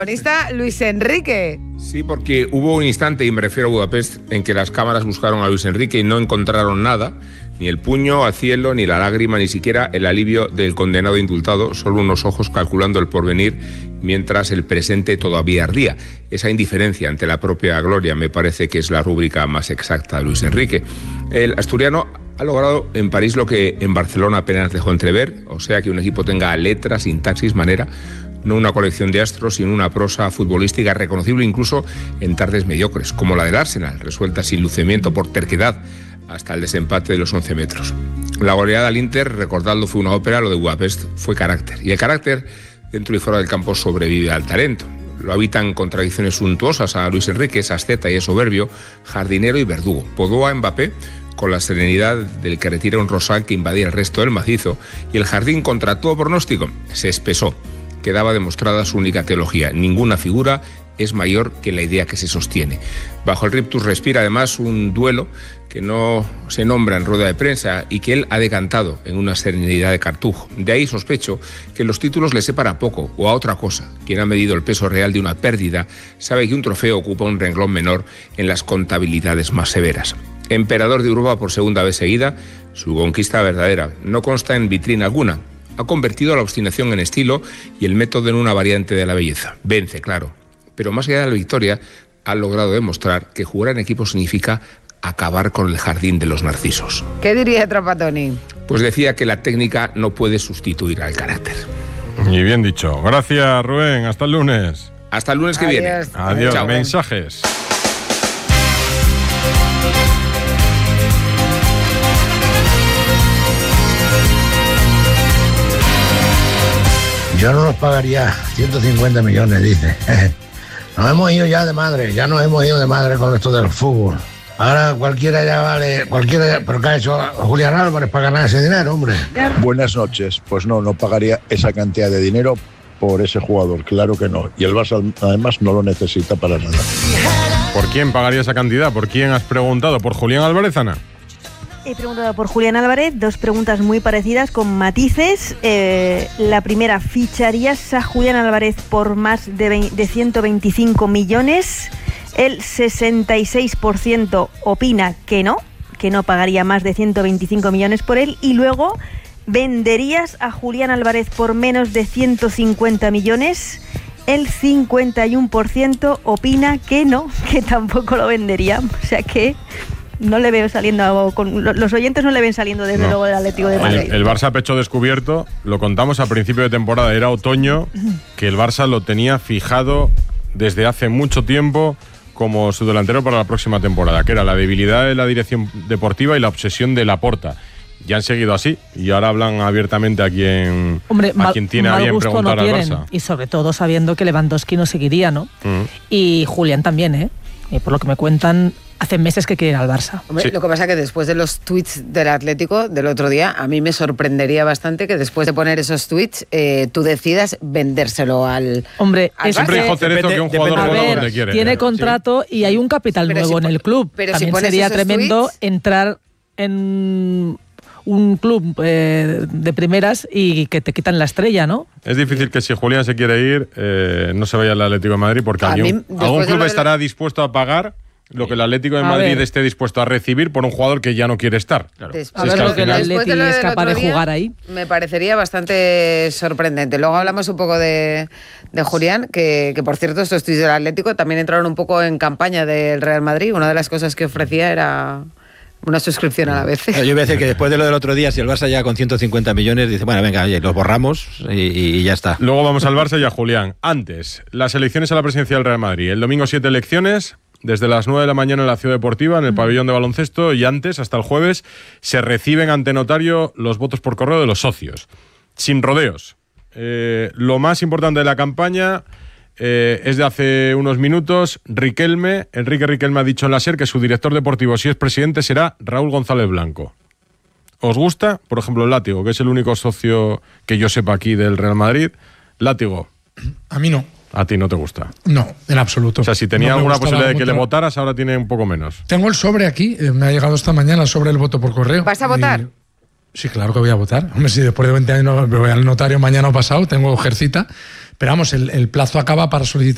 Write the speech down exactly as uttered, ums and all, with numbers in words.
Protagonista Luis Enrique. Sí, porque hubo un instante, y me refiero a Budapest, en que las cámaras buscaron a Luis Enrique y no encontraron nada, ni el puño al cielo, ni la lágrima, ni siquiera el alivio del condenado indultado, solo unos ojos calculando el porvenir mientras el presente todavía ardía. Esa indiferencia ante la propia gloria me parece que es la rúbrica más exacta de Luis Enrique. El asturiano ha logrado en París lo que en Barcelona apenas dejó entrever, o sea, que un equipo tenga letra, sintaxis, manera, no una colección de astros, sino una prosa futbolística reconocible incluso en tardes mediocres, como la del Arsenal, resuelta sin lucimiento por terquedad hasta el desempate de los once metros. La goleada al Inter, recordadlo, fue una ópera, lo de Budapest fue carácter. Y el carácter, dentro y fuera del campo, sobrevive al talento. Lo habitan contradicciones suntuosas a Luis Enrique, es asceta y es soberbio, jardinero y verdugo. Podó a Mbappé con la serenidad del que retira un rosal que invadía el resto del macizo, y el jardín, contra todo pronóstico, se espesó. Quedaba demostrada su única teología: ninguna figura es mayor que la idea que se sostiene. Bajo el rictus respira además un duelo que no se nombra en rueda de prensa y que él ha decantado en una serenidad de cartujo. De ahí sospecho que los títulos le sepan a poco o a otra cosa. Quien ha medido el peso real de una pérdida sabe que un trofeo ocupa un renglón menor en las contabilidades más severas. Emperador de Europa por segunda vez seguida, su conquista verdadera no consta en vitrina alguna. Ha convertido la obstinación en estilo y el método en una variante de la belleza. Vence, claro. Pero más allá de la victoria, ha logrado demostrar que jugar en equipo significa acabar con el jardín de los narcisos. ¿Qué diría Trapattoni? Pues decía que la técnica no puede sustituir al carácter. Y bien dicho. Gracias, Rubén. Hasta el lunes. Hasta el lunes que Adiós. viene. Adiós. Chao. Mensajes. Yo no nos pagaría ciento cincuenta millones, dice. Nos hemos ido ya de madre, ya nos hemos ido de madre con esto del fútbol. Ahora cualquiera ya vale, cualquiera, pero ¿qué ha hecho Julián Álvarez para ganar ese dinero, hombre? Buenas noches. Pues no, no pagaría esa cantidad de dinero por ese jugador, claro que no. Y el Barça además no lo necesita para nada. ¿Por quién pagaría esa cantidad? ¿Por quién has preguntado? ¿Por Julián Álvarez, Ana? He preguntado por Julián Álvarez, dos preguntas muy parecidas con matices. Eh, la primera, ¿ficharías a Julián Álvarez por más de, veinte, de ciento veinticinco millones? El sesenta y seis por ciento opina que no, que no pagaría más de ciento veinticinco millones por él. Y luego, ¿venderías a Julián Álvarez por menos de ciento cincuenta millones? El cincuenta y uno por ciento opina que no, que tampoco lo vendería. O sea que no le veo saliendo, con, los oyentes no le ven saliendo desde no. luego del Atlético de Madrid. El, el Barça a pecho descubierto, lo contamos a principio de temporada, era otoño, que el Barça lo tenía fijado desde hace mucho tiempo como su delantero para la próxima temporada, que era la debilidad de la dirección deportiva y la obsesión de Laporta. Ya han seguido así y ahora hablan abiertamente a quien, Hombre, a mal, quien tiene a bien preguntar no al tienen, Barça. y sobre todo sabiendo que Lewandowski no seguiría, ¿no? Mm. Y Julián también, ¿eh? Y por lo que me cuentan, hace meses que quiere ir al Barça. Hombre, sí. Lo que pasa es que después de los tweets del Atlético del otro día, a mí me sorprendería bastante que después de poner esos tweets eh, tú decidas vendérselo al Hombre, al siempre dijo Cerezo que un jugador a juega ver, donde quiere. Tiene contrato sí. y hay un capital pero nuevo si en el club. Pero También si sería tremendo tweets, entrar en un club eh, de primeras y que te quitan la estrella, ¿no? Es difícil que si Julián se quiere ir, eh, no se vaya al Atlético de Madrid, porque a algún, mí, algún club de estará dispuesto a pagar lo que el Atlético de a Madrid ver. esté dispuesto a recibir por un jugador que ya no quiere estar. Claro. Después, a ver es que lo que el final... Atleti de es capaz de jugar ahí. Me parecería bastante sorprendente. Luego hablamos un poco de, de Julián, que, que por cierto estos tweets del Atlético también entraron un poco en campaña del Real Madrid. Una de las cosas que ofrecía era una suscripción a la vez. Yo voy a decir que después de lo del otro día, si el Barça ya con ciento cincuenta millones, dice, bueno, venga, oye, los borramos y, y ya está. Luego vamos al Barça y a Julián. Antes, las elecciones a la presidencia del Real Madrid. El domingo siete elecciones, desde las nueve de la mañana en la Ciudad Deportiva, en el pabellón de baloncesto, y antes, hasta el jueves, se reciben ante notario los votos por correo de los socios. Sin rodeos. Eh, lo más importante de la campaña... Eh, es de hace unos minutos. Riquelme, Enrique Riquelme ha dicho en la SER que su director deportivo, si es presidente, será Raúl González Blanco. ¿Os gusta? Por ejemplo, el Látigo, que es el único socio que yo sepa aquí del Real Madrid. Látigo. A mí no. ¿A ti no te gusta? No, en absoluto. O sea, si tenía no alguna posibilidad de que mucho. le votaras, ahora tiene un poco menos. Tengo el sobre aquí, eh, me ha llegado esta mañana el sobre del voto por correo. ¿Vas a votar? Y... Sí, claro que voy a votar. Hombre, si después de veinte años me voy al notario mañana o pasado, tengo ejercita. Pero vamos, el, el plazo acaba para solicitar